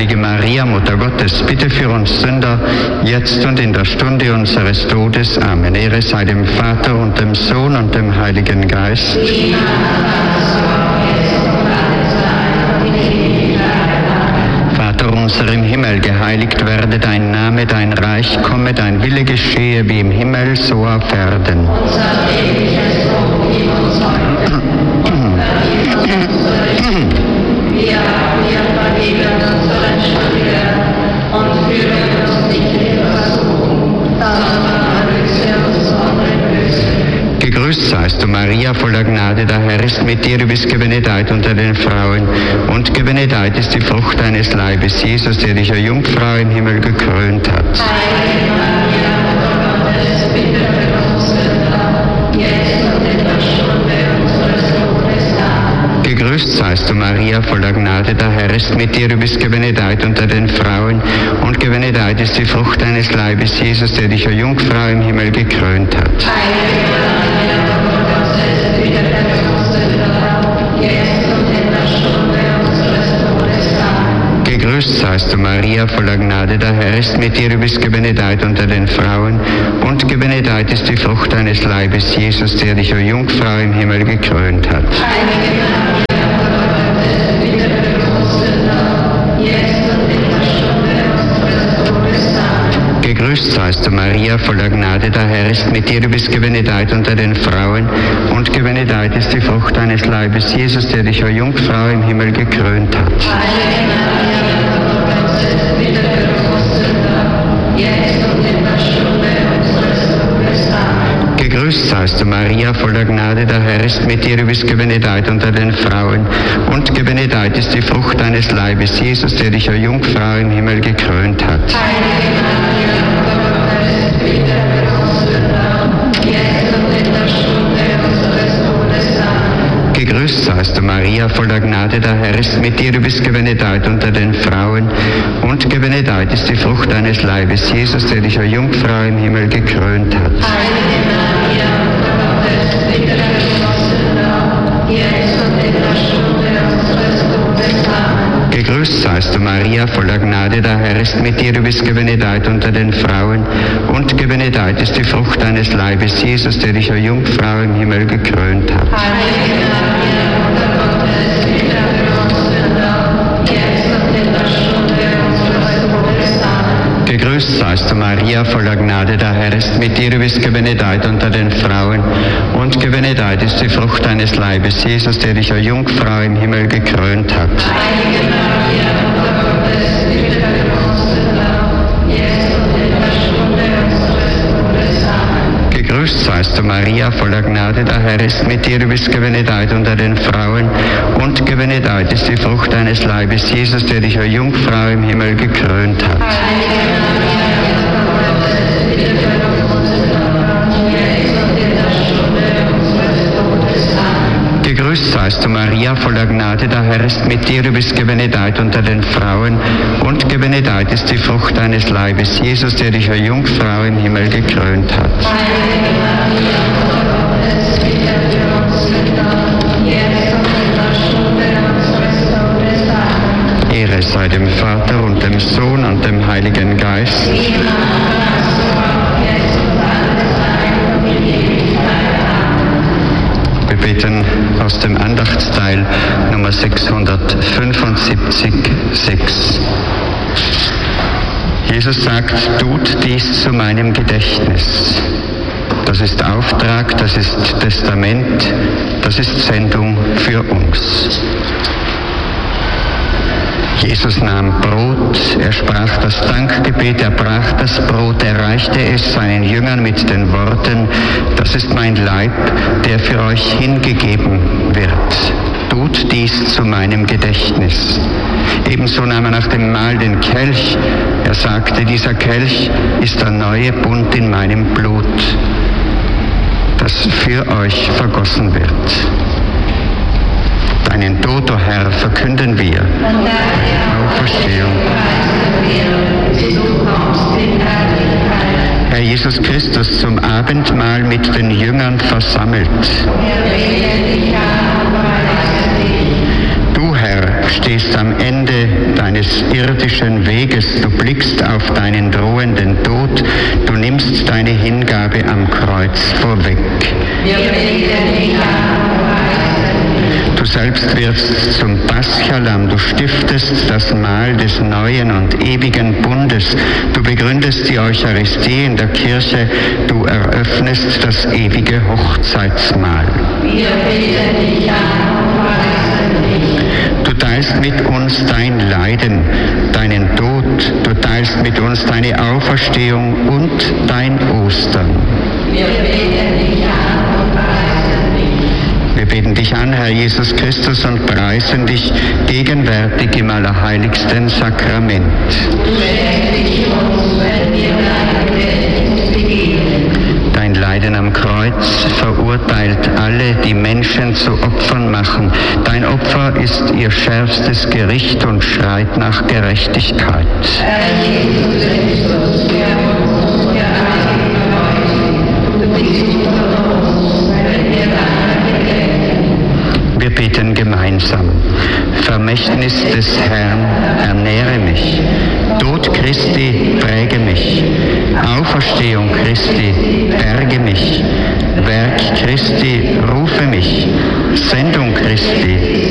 Heilige Maria, Mutter Gottes, bitte für uns Sünder, jetzt und in der Stunde unseres Todes. Amen. Ehre sei dem Vater und dem Sohn und dem Heiligen Geist. Vater unser im Himmel, geheiligt werde dein Name, dein Reich komme, dein Wille geschehe wie im Himmel, so auf Erden. Gegrüßt seist du, Maria, voller Gnade, der Herr ist mit dir, du bist gebenedeit unter den Frauen, und gebenedeit ist die Frucht deines Leibes, Jesus, der dich, o Jungfrau, im Himmel gekrönt hat. Heilige Maria, Mutter Gottes, bitte für uns Sünder, jetzt und in der Stunde unseres Todes. Amen. Gegrüßt seist du, Maria, voller Gnade, der Herr ist mit dir, du bist gebenedeit unter den Frauen, und gebenedeit ist die Frucht deines Leibes, Jesus, der dich, o Jungfrau, im Himmel gekrönt hat. Heilige Maria, Mutter Gottes, bitte für uns Sünder, jetzt und in der Stunde unseres Todes. Amen. Gegrüßt seist du, Maria, voller Gnade, der Herr ist mit dir, du bist gebenedeit unter den Frauen, und gebenedeit ist die Frucht deines Leibes, Jesus, der dich, o Jungfrau, im Himmel gekrönt hat. Heilige Maria, Mutter Gottes, bitte für uns Sünder, jetzt und in der Stunde unseres Todes. Amen. Gegrüßt seist du, Maria, voller Gnade, der Herr ist mit dir, du bist gebenedeit unter den Frauen, und gebenedeit ist die Frucht deines Leibes, Jesus, der dich, o Jungfrau, im Himmel gekrönt hat. Heilige Maria, Mutter Gottes, bitte für uns Sünder, jetzt und in der Stunde unseres Todes. Amen. Gegrüßt seist du, Maria, voller Gnade, der Herr ist mit dir, du bist gebenedeit unter den Frauen, und gebenedeit ist die Frucht deines Leibes, Jesus, der dich, o Jungfrau, im Himmel gekrönt hat. Heilige Maria, Mutter Gottes, bitte für uns Sünder, jetzt und in der Stunde unseres Todes. Amen. Gegrüßt seist du, Maria, voller Gnade, der Herr ist mit dir, du bist gebenedeit unter den Frauen, und gebenedeit ist die Frucht deines Leibes, Jesus, der dich, o Jungfrau, im Himmel gekrönt hat. Heilige Maria, Mutter Gottes, bitte für uns Sünder, jetzt und in der Stunde unseres Todes. Amen. Gegrüßt seist du, Maria, voller Gnade, der Herr ist mit dir, du bist gebenedeit unter den Frauen, und gebenedeit ist die Frucht deines Leibes, Jesus, der dich, o Jungfrau, im Himmel gekrönt hat. Heilige Maria, Mutter Gottes, bitte für uns Sünder, jetzt und in der Stunde unseres Todes. Amen. Gegrüßt seist du, Maria, voller Gnade, der Herr ist mit dir, du bist gebenedeit unter den Frauen, und gebenedeit ist die Frucht deines Leibes, Jesus, der dich, o Jungfrau, im Himmel gekrönt hat. Heilige Maria, Mutter Gottes, bitte für uns Sünder, jetzt und in der Stunde unseres Todes. Amen. Gegrüßt seist du, Maria, voller Gnade, der Herr ist mit dir, du bist gebenedeit unter den Frauen, und gebenedeit ist die Frucht deines Leibes, Jesus, der dich, o Jungfrau, im Himmel gekrönt hat. Heilige Maria, Mutter Gottes, bitte für uns Sünder, jetzt und in der Stunde unseres Todes. Amen. Gegrüßt seist du, Maria, voller Gnade, der Herr ist mit dir, du bist gebenedeit unter den Frauen, und gebenedeit ist die Frucht deines Leibes, Jesus, der dich, o Jungfrau, im Himmel gekrönt hat. Heilige Maria, Mutter Gottes, bitte für uns Sünder, jetzt und in der Stunde unseres Todes. Amen. Ehre sei dem Vater und dem Sohn und dem Heiligen Geist. Wie im Anfang, so auch jetzt und alle Zeit und in Ewigkeit. Amen. Wir beten aus dem Andachtsteil Nummer 675, 6. Jesus sagt, tut dies zu meinem Gedächtnis. Das ist Auftrag, das ist Testament, das ist Sendung für uns. Jesus nahm Brot, er sprach das Dankgebet, er brach das Brot, er reichte es seinen Jüngern mit den Worten, das ist mein Leib, der für euch hingegeben wird. Tut dies zu meinem Gedächtnis. Ebenso nahm er nach dem Mahl den Kelch, er sagte, dieser Kelch ist der neue Bund in meinem Blut, das für euch vergossen wird. Deinen Tod, o Herr, verkünden wir. Und deine Auferstehung preisen wir, bis du kommst in Herrlichkeit. Herr Jesus Christus, zum Abendmahl mit den Jüngern versammelt. Wir beten dich an und preisen dich. Du, Herr, stehst bist am Ende deines irdischen Weges, du blickst auf deinen drohenden Tod, du nimmst deine Hingabe am Kreuz vorweg. Wir beten dich an. Du selbst wirst zum Paschalamm, du stiftest das Mahl des neuen und ewigen Bundes, du begründest die Eucharistie in der Kirche, du eröffnest das ewige Hochzeitsmahl. Wir beten dich an und preisen dich. Du teilst mit uns dein Leiden, deinen Tod, du teilst mit uns deine Auferstehung und dein Ostern. Wir beten dich an und preisen dich. Wir beten dich an, Herr Jesus Christus, und preisen dich gegenwärtig im allerheiligsten Sakrament. Du schenkst dich uns, wenn wir dein Gedächtnis begehen. Dein Leiden am Kreuz verurteilt alle, die Menschen zu Opfern machen. Dein Opfer ist ihr schärfstes Gericht und schreit nach Gerechtigkeit. Herr Jesus Christus, der uns und der heiligen Leute, du bist unter uns, wenn wir dein Gedächtnis. Wir beten gemeinsam. Vermächtnis des Herrn, ernähre mich. Tod Christi, präge mich. Auferstehung Christi, berge mich. Werk Christi, rufe mich. Sendung Christi,